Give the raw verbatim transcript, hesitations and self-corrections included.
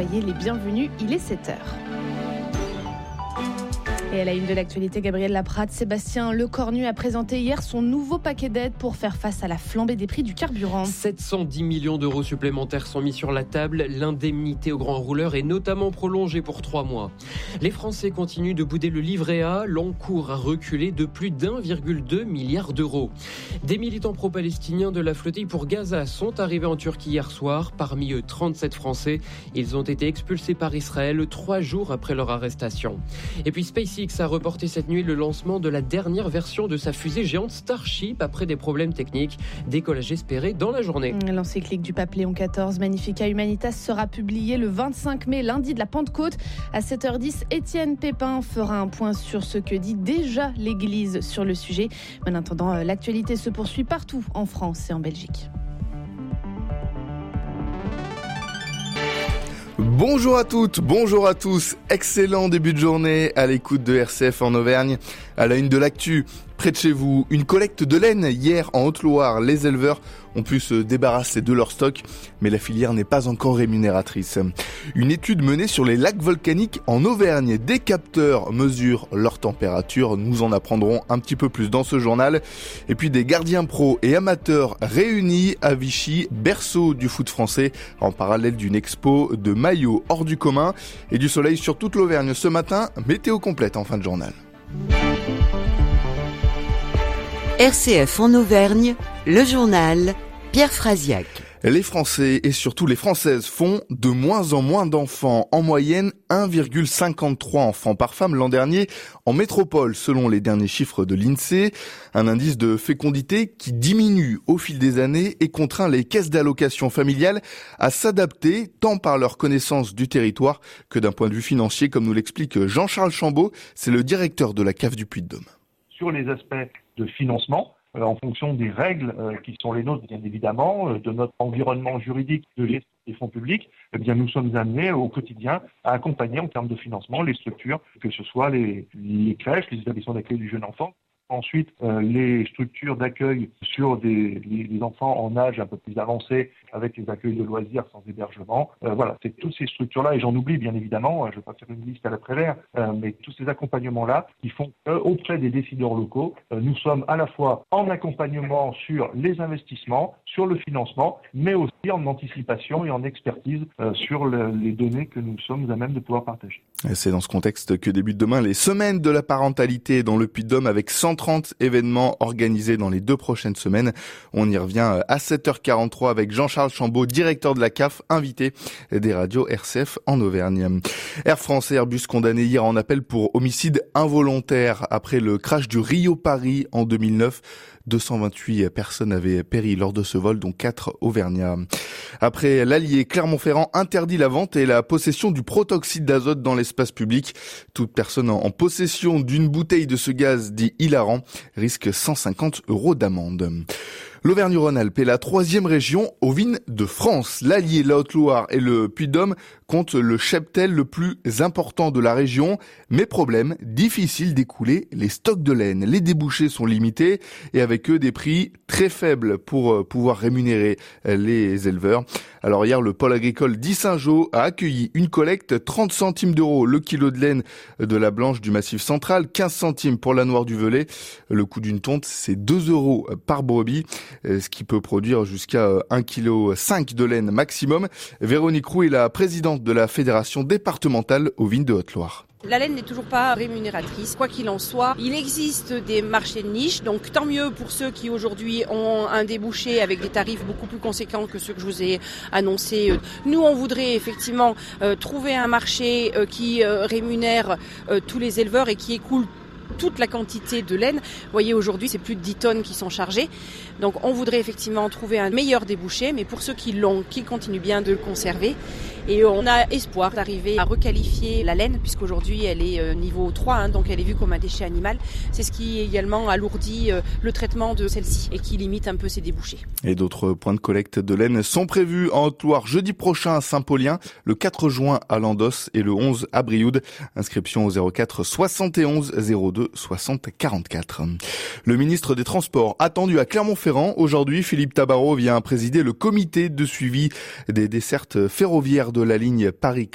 soyez les bienvenus, il est sept heures. Et à la une de l'actualité, Gabriel Laprade, Sébastien Lecornu a présenté hier son nouveau paquet d'aides pour faire face à la flambée des prix du carburant. sept cent dix millions d'euros supplémentaires sont mis sur la table. L'indemnité aux grands rouleurs est notamment prolongée pour trois mois. Les Français continuent de bouder le livret A. L'encours a reculé de plus d'un virgule deux milliard d'euros. Des militants pro-palestiniens de la flottille pour Gaza sont arrivés en Turquie hier soir. Parmi eux, trente-sept Français. Ils ont été expulsés par Israël trois jours après leur arrestation. Et puis SpaceX a reporté cette nuit le lancement de la dernière version de sa fusée géante Starship après des problèmes techniques. Décollage espéré dans la journée. L'encyclique du pape Léon quatorze, Magnificat Humanitas, sera publiée le vingt-cinq mai, lundi de la Pentecôte. À sept heures dix, Étienne Pépin fera un point sur ce que dit déjà l'Église sur le sujet. Mais en attendant, l'actualité se poursuit partout en France et en Belgique. Bonjour à toutes, bonjour à tous, excellent début de journée à l'écoute de R C F en Auvergne. À la une de l'actu, près de chez vous, une collecte de laine hier en Haute-Loire. Les éleveurs ont pu se débarrasser de leur stock, mais la filière n'est pas encore rémunératrice. Une étude menée sur les lacs volcaniques en Auvergne. Des capteurs mesurent leur température. Nous en apprendrons un petit peu plus dans ce journal. Et puis des gardiens pros et amateurs réunis à Vichy, berceau du foot français, en parallèle d'une expo de maillots hors du commun et du soleil sur toute l'Auvergne ce matin. Météo complète en fin de journal. R C F en Auvergne, le journal Pierre Frasiac. Les Français et surtout les Françaises font de moins en moins d'enfants. En moyenne, un virgule cinquante-trois enfants par femme l'an dernier en métropole, selon les derniers chiffres de l'INSEE. Un indice de fécondité qui diminue au fil des années et contraint les caisses d'allocation familiale à s'adapter, tant par leur connaissance du territoire que d'un point de vue financier, comme nous l'explique Jean-Charles Chambaud. C'est le directeur de la C A F du Puy-de-Dôme. Sur les aspects de financement, euh, en fonction des règles euh, qui sont les nôtres, bien évidemment, euh, de notre environnement juridique de gestion des fonds publics, eh bien, nous sommes amenés au quotidien à accompagner en termes de financement les structures, que ce soit les, les crèches, les établissements d'accueil du jeune enfant. Ensuite, euh, les structures d'accueil sur des les, les enfants en âge un peu plus avancé, avec les accueils de loisirs sans hébergement. Euh, voilà, c'est toutes ces structures-là, et j'en oublie bien évidemment, je ne vais pas faire une liste à la Prévert, euh, mais tous ces accompagnements-là qui font qu'auprès des décideurs locaux, euh, nous sommes à la fois en accompagnement sur les investissements, sur le financement, mais aussi en anticipation et en expertise euh, sur le, les données que nous sommes à même de pouvoir partager. Et c'est dans ce contexte que débutent demain les semaines de la parentalité dans le Puy-de-Dôme avec cent trente événements organisés dans les deux prochaines semaines. On y revient à sept heures quarante-trois avec Jean-Charles Chambaud, directeur de la C A F, invité des radios R C F en Auvergne. Air France et Airbus condamnés hier en appel pour homicide involontaire après le crash du Rio-Paris en deux mille neuf. deux cent vingt-huit personnes avaient péri lors de ce vol, dont quatre Auvergnats. Après l'Allier, Clermont-Ferrand interdit la vente et la possession du protoxyde d'azote dans l'espace public. Toute personne en possession d'une bouteille de ce gaz dit hilarant risque cent cinquante euros d'amende. L'Auvergne-Rhône-Alpes est la troisième région ovine de France. L'Allier, la Haute-Loire et le Puy-de-Dôme comptent le cheptel le plus important de la région. Mais problème, difficile d'écouler les stocks de laine. Les débouchés sont limités et avec eux des prix très faibles pour pouvoir rémunérer les éleveurs. Alors hier, le pôle agricole d'Issingeaux a accueilli une collecte, trente centimes d'euros le kilo de laine de la blanche du Massif central, quinze centimes pour la noire du Velay. Le coût d'une tonte, c'est deux euros par brebis, ce qui peut produire jusqu'à un virgule cinq kilos de laine maximum. Véronique Roux est la présidente de la fédération départementale ovine de Haute-Loire. La laine n'est toujours pas rémunératrice. Quoi qu'il en soit, il existe des marchés de niche, donc tant mieux pour ceux qui aujourd'hui ont un débouché avec des tarifs beaucoup plus conséquents que ceux que je vous ai annoncés. Nous, on voudrait effectivement euh, trouver un marché euh, qui euh, rémunère euh, tous les éleveurs et qui écoule toute la quantité de laine. Vous voyez, aujourd'hui, c'est plus de dix tonnes qui sont chargées. Donc, on voudrait effectivement trouver un meilleur débouché, mais pour ceux qui l'ont, qu'ils continuent bien de le conserver. Et on a espoir d'arriver à requalifier la laine, puisqu'aujourd'hui, elle est niveau trois, hein, donc elle est vue comme un déchet animal. C'est ce qui également alourdit le traitement de celle-ci et qui limite un peu ses débouchés. Et d'autres points de collecte de laine sont prévus en Haute-Loire jeudi prochain à Saint-Paulien, le quatre juin à Landos et le onze à Brioude. Inscription au zéro quatre soixante et onze zéro deux soixante quarante-quatre. Le ministre des Transports attendu à Clermont-Ferrand. Aujourd'hui, Philippe Tabarot vient présider le comité de suivi des dessertes ferroviaires de la ligne Paris